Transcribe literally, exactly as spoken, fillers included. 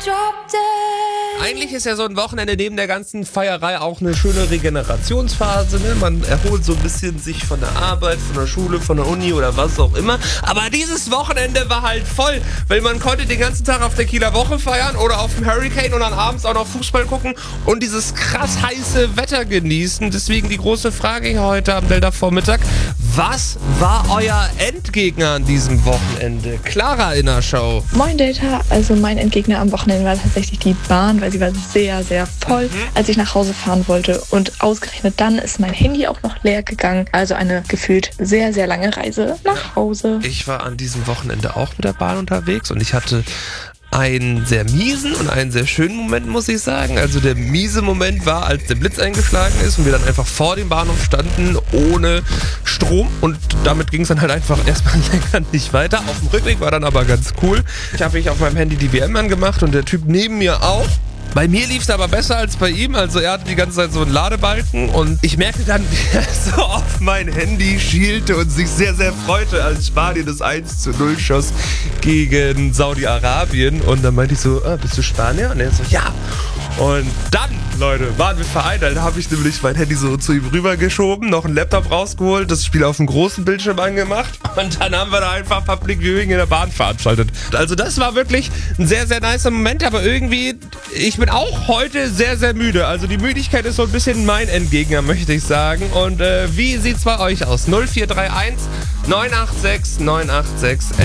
Eigentlich ist ja so ein Wochenende neben der ganzen Feierei auch eine schöne Regenerationsphase, ne? Man erholt so ein bisschen sich von der Arbeit, von der Schule, von der Uni oder was auch immer. Aber dieses Wochenende war halt voll, weil man konnte den ganzen Tag auf der Kieler Woche feiern oder auf dem Hurricane und dann abends auch noch Fußball gucken und dieses krass heiße Wetter genießen. Deswegen die große Frage hier heute am Delta-Vormittag: Was war euer Endgegner an diesem Wochenende? Clara in der Show. Moin Delta, also mein Endgegner am Wochenende war tatsächlich die Bahn, weil sie war sehr, sehr voll, als ich nach Hause fahren wollte. Und ausgerechnet dann ist mein Handy auch noch leer gegangen. Also eine gefühlt sehr, sehr lange Reise nach Hause. Ich war an diesem Wochenende auch mit der Bahn unterwegs und ich hatte einen sehr miesen und einen sehr schönen Moment, muss ich sagen. Also der miese Moment war, als der Blitz eingeschlagen ist und wir dann einfach vor dem Bahnhof standen, ohne Strom. Und damit ging es dann halt einfach erstmal länger nicht weiter. Auf dem Rückweg war dann aber ganz cool. Ich habe ich auf meinem Handy die W M angemacht und der Typ neben mir auch. Bei mir lief es aber besser als bei ihm, also er hatte die ganze Zeit so einen Ladebalken und ich merkte dann, wie er so auf mein Handy schielte und sich sehr, sehr freute, als Spanien das eins zu null schoss gegen Saudi-Arabien. Und dann meinte ich so, ah, bist du Spanier? Und er so, ja. Und dann, Leute, waren wir vereint. Da habe ich nämlich mein Handy so zu ihm rübergeschoben, noch einen Laptop rausgeholt, das Spiel auf dem großen Bildschirm angemacht und dann haben wir da einfach Public Viewing in der Bahn veranstaltet. Also das war wirklich ein sehr, sehr nicer Moment, aber irgendwie, ich bin auch heute sehr, sehr müde. Also die Müdigkeit ist so ein bisschen mein Endgegner, möchte ich sagen. Und äh, wie sieht's bei euch aus? null vier drei eins neun acht sechs neun acht sechs